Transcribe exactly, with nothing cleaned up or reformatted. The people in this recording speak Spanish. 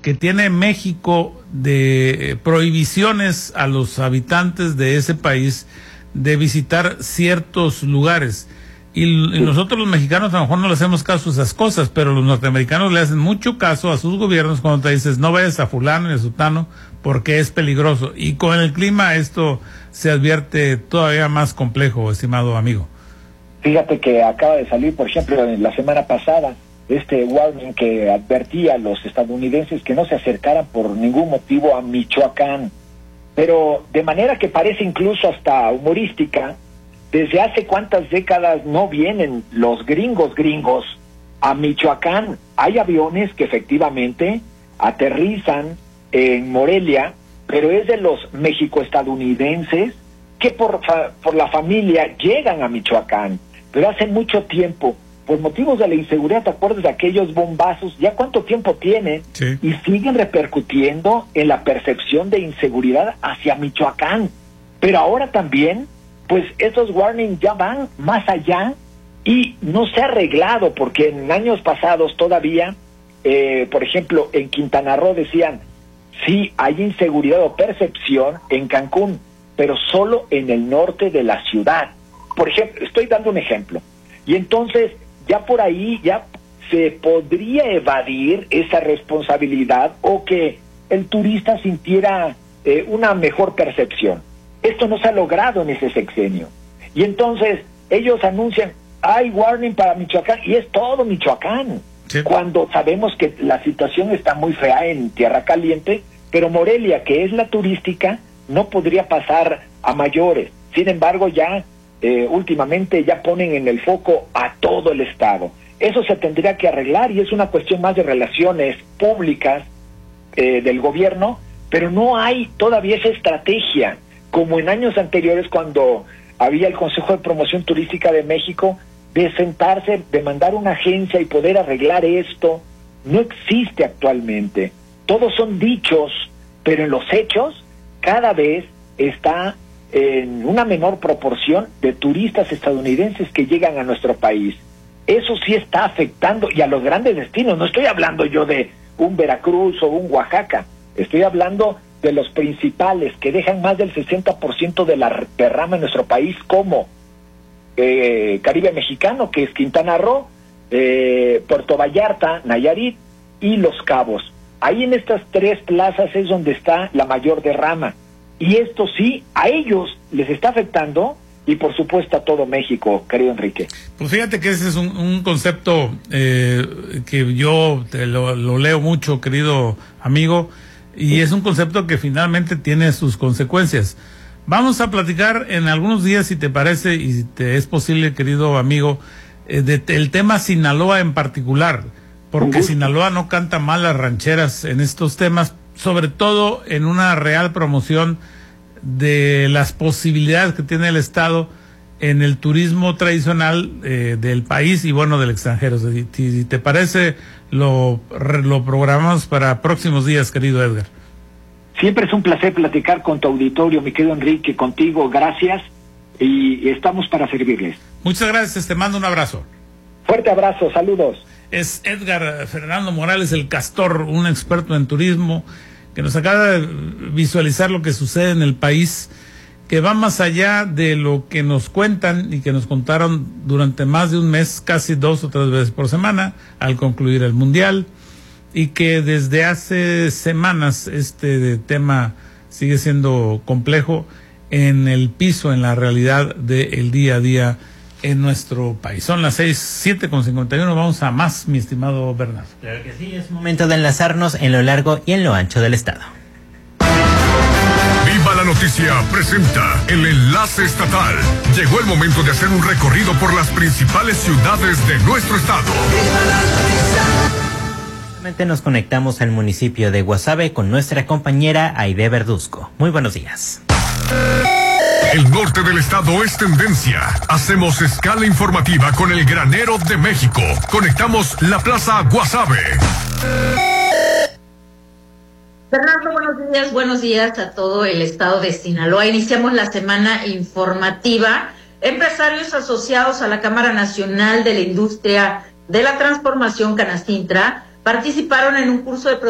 que tiene México de prohibiciones a los habitantes de ese país de visitar ciertos lugares. Y, y nosotros los mexicanos a lo mejor no le hacemos caso a esas cosas, pero los norteamericanos le hacen mucho caso a sus gobiernos cuando te dices no vayas a fulano ni a sutano porque es peligroso. Y con el clima esto se advierte todavía más complejo, estimado amigo. Fíjate que acaba de salir, por ejemplo, en la semana pasada, este warning que advertía a los estadounidenses que no se acercaran por ningún motivo a Michoacán. Pero de manera que parece incluso hasta humorística, desde hace cuántas décadas no vienen los gringos gringos a Michoacán. Hay aviones que efectivamente aterrizan en Morelia, pero es de los mexicoestadounidenses que por, fa- por la familia llegan a Michoacán. Pero hace mucho tiempo, por motivos de la inseguridad, ¿te acuerdas de aquellos bombazos? ¿Ya cuánto tiempo tienen? Sí. Y siguen repercutiendo en la percepción de inseguridad hacia Michoacán. Pero ahora también, pues esos warnings ya van más allá y no se ha arreglado, porque en años pasados todavía, eh, por ejemplo, en Quintana Roo decían, sí, hay inseguridad o percepción en Cancún, pero solo en el norte de la ciudad. Por ejemplo, estoy dando un ejemplo. Y entonces, ya por ahí, ya se podría evadir esa responsabilidad o que el turista sintiera eh, una mejor percepción. Esto no se ha logrado en ese sexenio. Y entonces, ellos anuncian, hay warning para Michoacán, y es todo Michoacán. Sí. Cuando sabemos que la situación está muy fea en Tierra Caliente, pero Morelia, que es la turística, no podría pasar a mayores. Sin embargo, ya eh, últimamente ya ponen en el foco a todo el estado. Eso se tendría que arreglar y es una cuestión más de relaciones públicas eh, del gobierno, pero no hay todavía esa estrategia, como en años anteriores cuando había el Consejo de Promoción Turística de México, de sentarse, de mandar una agencia y poder arreglar esto. No existe actualmente. Todos son dichos, pero en los hechos cada vez está en una menor proporción de turistas estadounidenses que llegan a nuestro país. Eso sí está afectando, y a los grandes destinos. No estoy hablando yo de un Veracruz o un Oaxaca, estoy hablando de los principales que dejan más del sesenta por ciento de la derrama en nuestro país, como eh, Caribe Mexicano, que es Quintana Roo, eh, Puerto Vallarta, Nayarit y Los Cabos. Ahí en estas tres plazas es donde está la mayor derrama. Y esto sí, a ellos les está afectando, y por supuesto a todo México, querido Enrique. Pues fíjate que ese es un, un concepto eh, que yo te lo, lo leo mucho, querido amigo, y es un concepto que finalmente tiene sus consecuencias. Vamos a platicar en algunos días, si te parece, y si te es posible, querido amigo, eh, de, del tema Sinaloa en particular, porque uh-huh. Sinaloa no canta mal las rancheras en estos temas, sobre todo en una real promoción de las posibilidades que tiene el Estado en el turismo tradicional eh, del país y bueno, del extranjero. Si, si te parece, lo, lo programamos para próximos días, querido Edgar. Siempre es un placer platicar con tu auditorio, mi querido Enrique, contigo, gracias, y estamos para servirles. Muchas gracias, te mando un abrazo. Fuerte abrazo, saludos. Es Edgar Fernando Morales, el Castor, un experto en turismo, que nos acaba de visualizar lo que sucede en el país, que va más allá de lo que nos cuentan y que nos contaron durante más de un mes, casi dos o tres veces por semana, al concluir el Mundial, y que desde hace semanas este tema sigue siendo complejo en el piso, en la realidad del día a día en nuestro país. Son las seis, siete con cincuenta y uno, vamos a más, mi estimado Bernardo. Claro que sí, es momento de enlazarnos en lo largo y en lo ancho del estado. Viva la Noticia presenta el enlace estatal. Llegó el momento de hacer un recorrido por las principales ciudades de nuestro estado. Nos conectamos al municipio de Guasave con nuestra compañera Aide Verduzco. Muy buenos días. El norte del estado es tendencia. Hacemos escala informativa con el granero de México. Conectamos la Plaza Guasave. Fernando, buenos días, buenos días a todo el estado de Sinaloa. Iniciamos la semana informativa. Empresarios asociados a la Cámara Nacional de la Industria de la Transformación Canacintra participaron en un curso de